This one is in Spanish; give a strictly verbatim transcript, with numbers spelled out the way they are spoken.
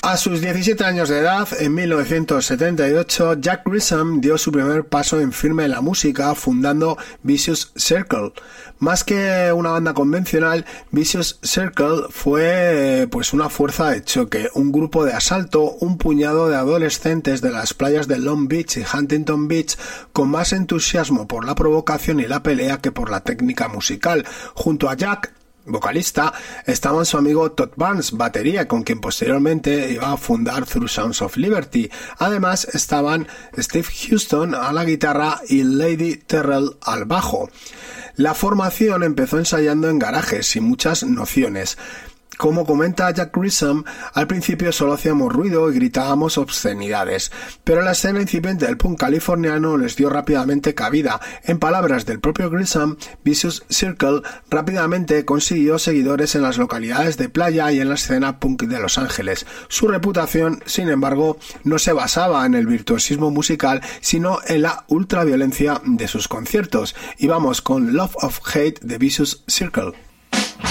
A sus diecisiete años de edad, en mil novecientos setenta y ocho, Jack Grissom dio su primer paso en firme en la música, fundando Vicious Circle. Más que una banda convencional, Vicious Circle fue pues una fuerza de choque, un grupo de asalto, un puñado de adolescentes de las playas de Long Beach y Huntington Beach con más entusiasmo por la provocación y la pelea que por la técnica musical. Junto a Jack, vocalista, estaban su amigo Todd Barnes, batería, con quien posteriormente iba a fundar Through Sounds of Liberty. Además estaban Steve Houston a la guitarra y Lady Terrell al bajo. La formación empezó ensayando en garajes sin muchas nociones. Como comenta Jack Grissom, al principio solo hacíamos ruido y gritábamos obscenidades, pero la escena incipiente del punk californiano les dio rápidamente cabida. En palabras del propio Grissom, Vicious Circle rápidamente consiguió seguidores en las localidades de playa y en la escena punk de Los Ángeles. Su reputación, sin embargo, no se basaba en el virtuosismo musical, sino en la ultraviolencia de sus conciertos. Y vamos con Love of Hate de Vicious Circle.